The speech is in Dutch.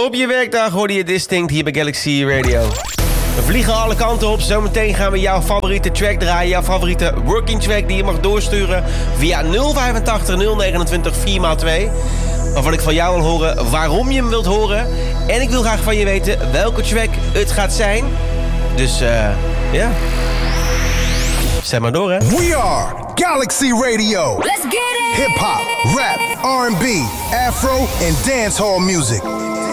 Op je werkdag hoorde je Distinct hier bij Galaxy Radio. We vliegen alle kanten op. Zometeen gaan we jouw favoriete track draaien. Jouw favoriete working track die je mag doorsturen via 085 029 4x2. Waarvan ik van jou wil horen waarom je hem wilt horen. En ik wil graag van je weten welke track het gaat zijn. Dus ja. Zet maar door, hè. We are Galaxy Radio. Let's get it! Hip-hop, rap, R&B, Afro, and dancehall music.